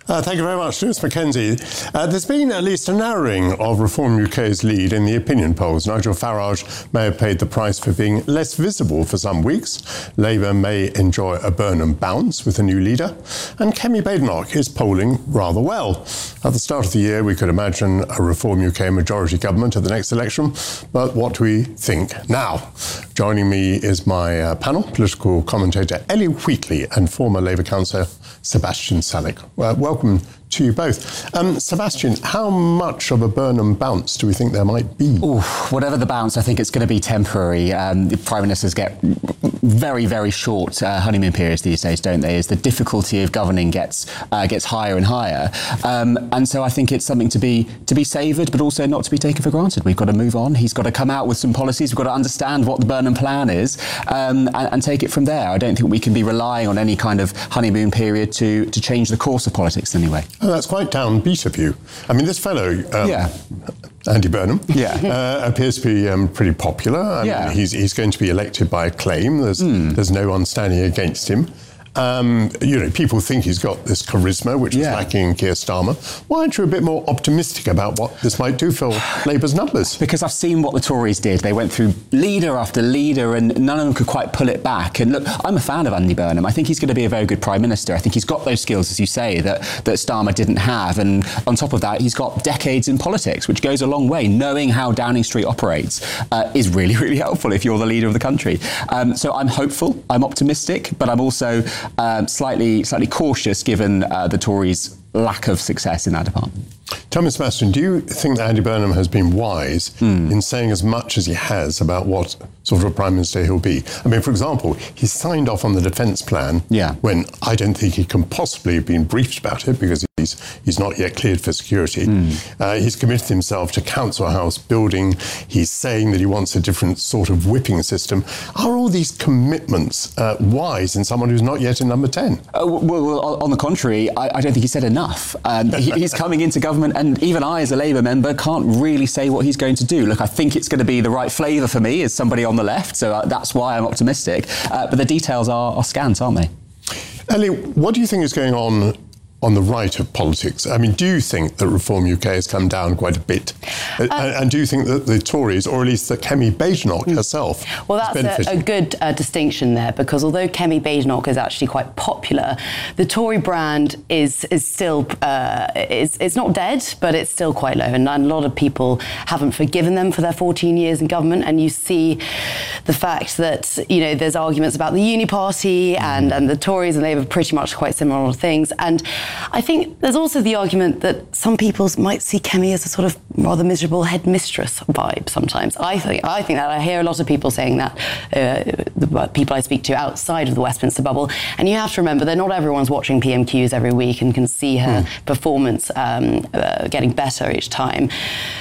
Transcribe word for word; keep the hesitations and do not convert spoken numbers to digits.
Uh, thank you very much, Lewis Mackenzie. Uh, there's been at least a narrowing of Reform U K's lead in the opinion polls. Nigel Farage may have paid the price for being less visible for some weeks. Labour may enjoy a Burnham bounce with a new leader. And Kemi Badenoch is polling rather well. At the start of the year, we could imagine a Reform U K majority government at the next election. But what do we think now? Joining me is my uh, panel, political commentator Ellie Wheatley and former Labour councillor Sebastian Salek. Well, welcome to you both. Um, Sebastian, how much of a Burnham bounce do we think there might be? Ooh, whatever the bounce, I think it's going to be temporary. Um, the Prime Ministers get very, very short uh, honeymoon periods these days, don't they? As the difficulty of governing gets uh, gets higher and higher. Um, and so I think it's something to be to be savoured, but also not to be taken for granted. We've got to move on. He's got to come out with some policies. We've got to understand what the Burnham plan is um, and, and take it from there. I don't think we can be relying on any kind of honeymoon period to, to change the course of politics in any way. Oh, that's quite downbeat of you. I mean, this fellow, um, yeah. Andy Burnham, yeah. uh, appears to be um, pretty popular. I yeah. mean, he's, he's going to be elected by acclaim. There's, mm. there's no one standing against him. Um, you know, people think he's got this charisma, which is yeah. lacking in Keir Starmer. Why aren't you a bit more optimistic about what this might do for Labour's numbers? Because I've seen what the Tories did. They went through leader after leader and none of them could quite pull it back. And look, I'm a fan of Andy Burnham. I think he's going to be a very good Prime Minister. I think he's got those skills, as you say, that, that Starmer didn't have. And on top of that, he's got decades in politics, which goes a long way. Knowing how Downing Street operates uh, is really, really helpful if you're the leader of the country. Um, so I'm hopeful, I'm optimistic, but I'm also Um, slightly slightly cautious given uh, the Tories' lack of success in that department. Tell me, Sebastian, do you think that Andy Burnham has been wise mm. in saying as much as he has about what sort of a Prime Minister he'll be? I mean, for example, he signed off on the defence plan yeah. when I don't think he can possibly have been briefed about it because he's he's not yet cleared for security. Mm. Uh, he's committed himself to Council House building. He's saying that he wants a different sort of whipping system. Are all these commitments uh, wise in someone who's not yet in number ten? Uh, well, well, on the contrary, I, I don't think he said enough. Um, he, he's coming into government, and even I, as a Labour member, can't really say what he's going to do. Look, I think it's going to be the right flavour for me as somebody on the left, so uh, that's why I'm optimistic. Uh, but the details are, are scant, aren't they? Ellie, what do you think is going on on the right of politics? I mean, do you think that Reform U K has come down quite a bit? Uh, and, and do you think that the Tories, or at least that Kemi Badenoch herself, well, that's a, a good uh, distinction there, because although Kemi Badenoch is actually quite popular, the Tory brand is is still uh, is it's not dead, but it's still quite low, and a lot of people haven't forgiven them for their fourteen years in government. And you see the fact that, you know, there's arguments about the Uni Party and and the Tories and Labour pretty much quite similar on things. And I think there's also the argument that some people might see Kemi as a sort of rather miserable headmistress vibe sometimes. I think I think that. I hear a lot of people saying that, uh, the people I speak to outside of the Westminster bubble. And you have to remember that not everyone's watching P M Qs every week and can see her mm. performance um, uh, getting better each time.